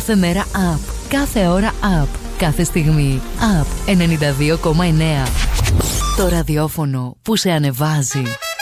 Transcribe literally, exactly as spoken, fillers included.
Κάθε μέρα up, κάθε ώρα up, κάθε στιγμή up. ενενήντα δύο κόμμα εννέα. Το ραδιόφωνο που σε ανεβάζει.